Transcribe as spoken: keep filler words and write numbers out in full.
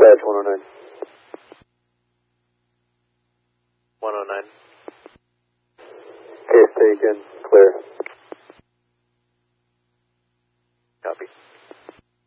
Dispatch one oh nine. one oh nine. Case taken, clear. Copy.